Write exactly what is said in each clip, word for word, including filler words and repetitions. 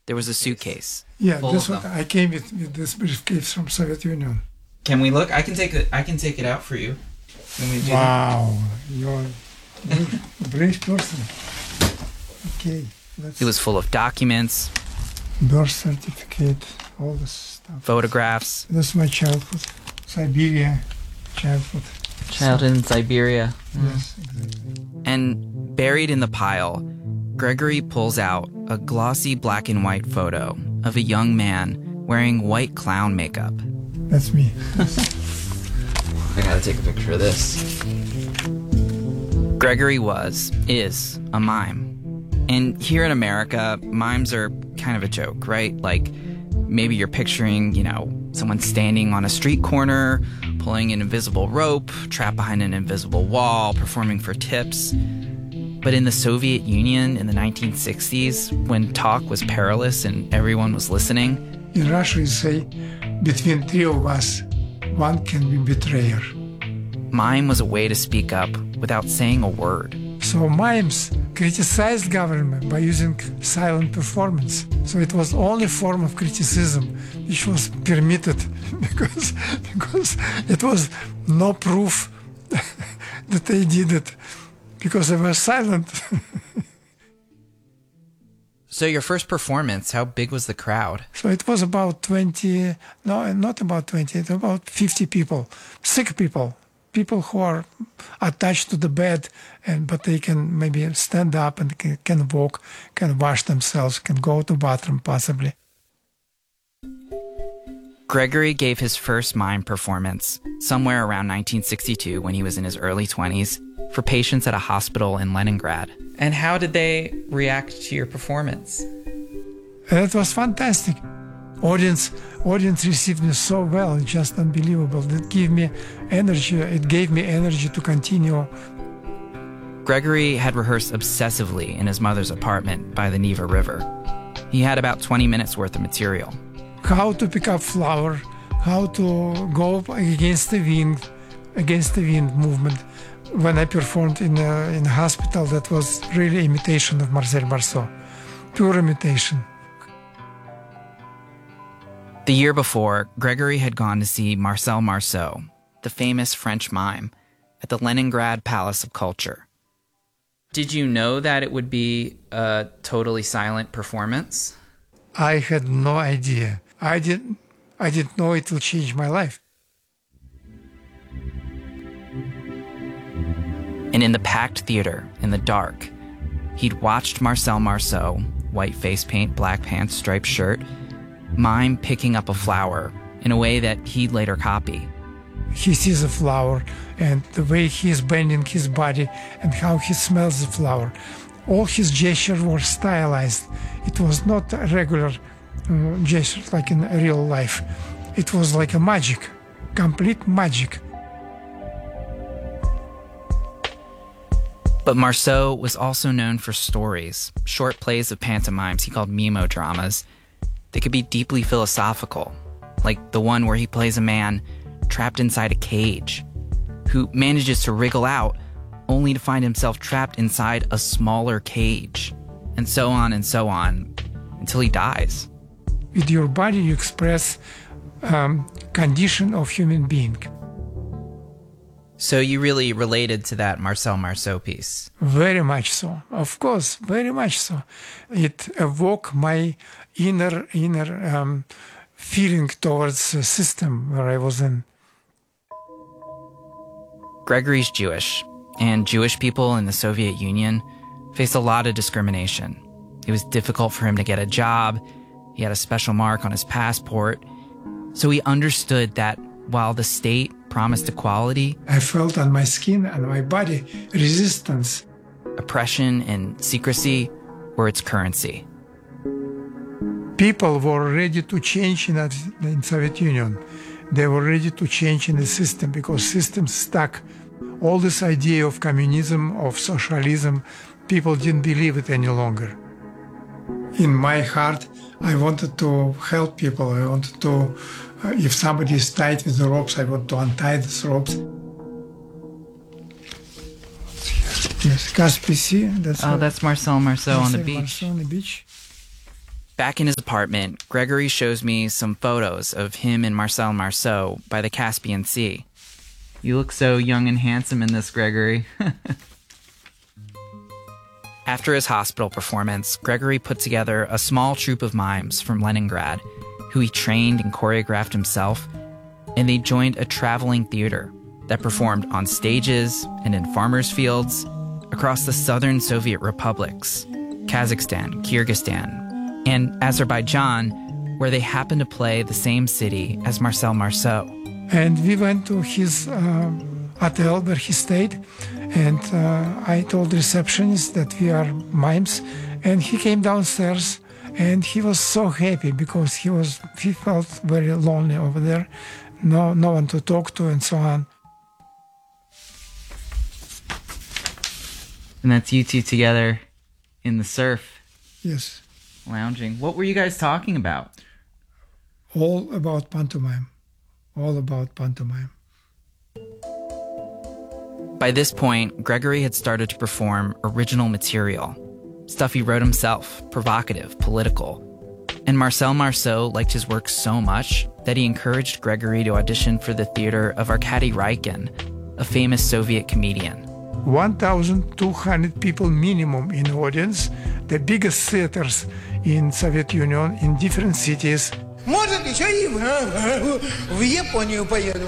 there was a suitcase. Yeah, full this of one, them. I came with, with this briefcase from Soviet Union. Can we look? I can take it. I can take it out for you. Can we do Wow, you're a brave person. Okay, let's... It was full of documents, birth certificate, all this stuff. photographs. This is my childhood, Siberia, childhood. Childhood in Siberia. Yes, exactly. And buried in the pile, Gregory pulls out a glossy black and white photo of a young man wearing white clown makeup. That's me. I gotta take a picture of this. Gregory was, is, a mime. And here in America, mimes are kind of a joke, right? Like, maybe you're picturing, you know, someone standing on a street corner, pulling an invisible rope, trapped behind an invisible wall, performing for tips. But in the Soviet Union in the nineteen sixties, when talk was perilous and everyone was listening... In Russia, you say, between three of us, one can be betrayer. Mime was a way to speak up without saying a word. So mimes criticized government by using silent performance. So it was only form of criticism which was permitted because, because it was no proof that they did it because they were silent. So your first performance, how big was the crowd? So it was about twenty, no, not about twenty, it was about fifty people, sick people. People who are attached to the bed, and but they can maybe stand up and can, can walk, can wash themselves, can go to the bathroom possibly. Gregory gave his first mime performance somewhere around nineteen sixty-two when he was in his early twenties for patients at a hospital in Leningrad. And how did they react to your performance? And it was fantastic. Audience, audience received me so well, just unbelievable. It gave me energy. It gave me energy to continue. Gregory had rehearsed obsessively in his mother's apartment by the Neva River. He had about twenty minutes worth of material. How to pick up flower, how to go against the wind, against the wind movement. When I performed in a, in a hospital, that was really imitation of Marcel Marceau, pure imitation. The year before, Gregory had gone to see Marcel Marceau, the famous French mime, at the Leningrad Palace of Culture. Did you know that it would be a totally silent performance? I had no idea. I didn't, I didn't know it will change my life. And in the packed theater, in the dark, he'd watched Marcel Marceau, white face paint, black pants, striped shirt, mime picking up a flower in a way that he'd later copy. He sees a flower, and the way he is bending his body and how he smells the flower. All his gestures were stylized. It was not a regular uh, gesture like in real life. It was like a magic, complete magic. But Marceau was also known for stories, short plays of pantomimes he called mimeodramas. They could be deeply philosophical, like the one where he plays a man trapped inside a cage, who manages to wriggle out only to find himself trapped inside a smaller cage, and so on and so on, until he dies. With your body, you express um, condition of human being. So you really related to that Marcel Marceau piece? Very much so. Of course, very much so. It evoked my inner inner um, feeling towards the system where I was in. Gregory's Jewish, and Jewish people in the Soviet Union faced a lot of discrimination. It was difficult for him to get a job. He had a special mark on his passport. So he understood that while the state promised equality, I felt on my skin and my body resistance. Oppression and secrecy were its currency. People were ready to change in the in Soviet Union. They were ready to change in the system because system stuck. All this idea of communism, of socialism, people didn't believe it any longer. In my heart, I wanted to help people. I wanted to, uh, if somebody is tied with the ropes, I want to untie these ropes. Yes, Caspian Sea. That's oh, that's Marcel Marceau on the Marcel beach. Marceau on the beach. Back in his apartment, Gregory shows me some photos of him and Marcel Marceau by the Caspian Sea. You look so young and handsome in this, Gregory. After his hospital performance, Gregory put together a small troupe of mimes from Leningrad, who he trained and choreographed himself, and they joined a traveling theater that performed on stages and in farmers' fields across the southern Soviet republics, Kazakhstan, Kyrgyzstan, and Azerbaijan, where they happened to play the same city as Marcel Marceau. And we went to his uh, hotel where he stayed, and uh, I told the receptionist that we are mimes, and he came downstairs, and he was so happy because he was he felt very lonely over there, no no one to talk to, and so on. And that's you two together in the surf. Yes. Lounging. What were you guys talking about? All about pantomime. All about pantomime. By this point, Gregory had started to perform original material. Stuff he wrote himself, provocative, political. And Marcel Marceau liked his work so much that he encouraged Gregory to audition for the theater of Arkady Raikin, a famous Soviet comedian. one thousand two hundred people minimum in audience, the biggest theaters in Soviet Union, in different cities. Может, еще и в Японию поеду.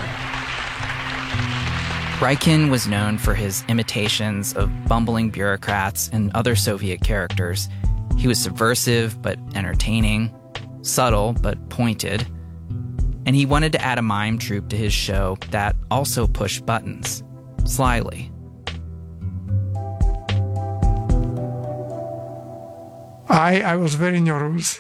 Raikin was known for his imitations of bumbling bureaucrats and other Soviet characters. He was subversive but entertaining, subtle but pointed, and he wanted to add a mime troupe to his show that also pushed buttons, slyly. I, I was very nervous.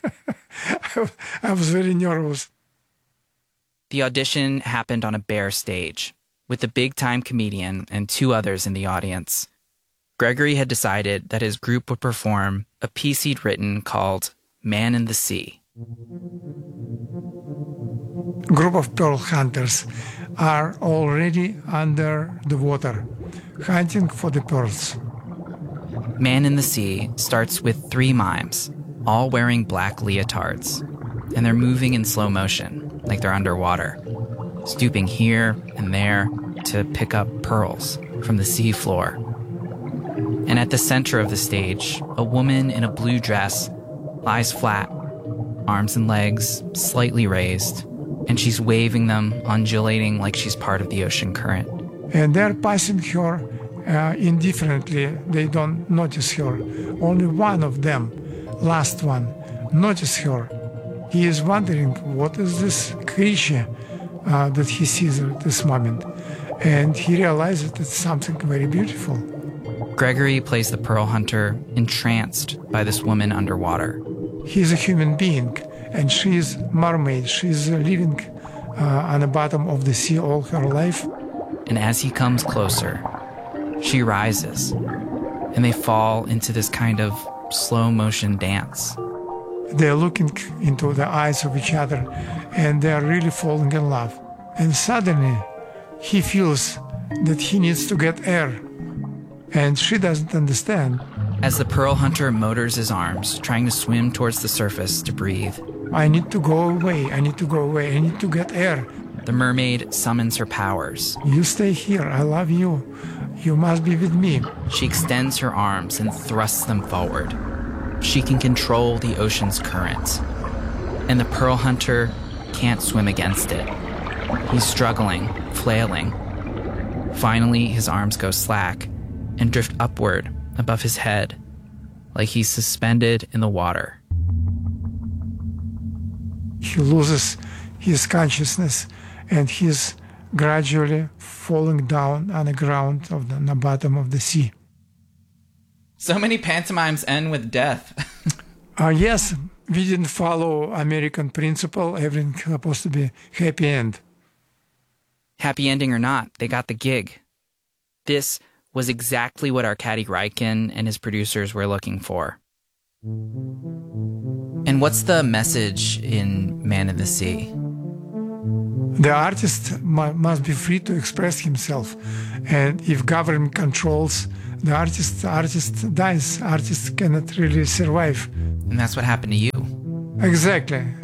I was very nervous. The audition happened on a bare stage, with a big-time comedian and two others in the audience. Gregory had decided that his group would perform a piece he'd written called Man in the Sea. Group of pearl hunters are already under the water, hunting for the pearls. Man in the Sea starts with three mimes, all wearing black leotards, and they're moving in slow motion, like they're underwater, stooping here and there to pick up pearls from the sea floor. And at the center of the stage, a woman in a blue dress lies flat, arms and legs slightly raised, and she's waving them, undulating like she's part of the ocean current. And they're passing her uh, indifferently. They don't notice her. Only one of them, last one, notices her. He is wondering, what is this creature uh, that he sees at this moment? And he realizes it's something very beautiful. Gregory plays the pearl hunter, entranced by this woman underwater. He's a human being, and she is mermaid. She's living uh, on the bottom of the sea all her life. And as he comes closer, she rises, and they fall into this kind of slow-motion dance. They're looking into the eyes of each other, and they're really falling in love. And suddenly, he feels that he needs to get air, and she doesn't understand. As the pearl hunter motors his arms, trying to swim towards the surface to breathe, I need to go away, I need to go away, I need to get air. the mermaid summons her powers. You stay here, I love you. You must be with me. She extends her arms and thrusts them forward. She can control the ocean's current, and the pearl hunter can't swim against it. He's struggling, flailing. Finally, his arms go slack and drift upward above his head, like he's suspended in the water. He loses his consciousness, and he's gradually falling down on the ground of the, on the bottom of the sea. So many pantomimes end with death. uh, yes, we didn't follow American principle. Everything's supposed to be happy end. Happy ending or not, they got the gig. This was exactly what Arkady Raikin and his producers were looking for. And what's the message in Man in the Sea? The artist mu- must be free to express himself. And if government controls the artist, the artist dies. Artist cannot really survive. And that's what happened to you. Exactly.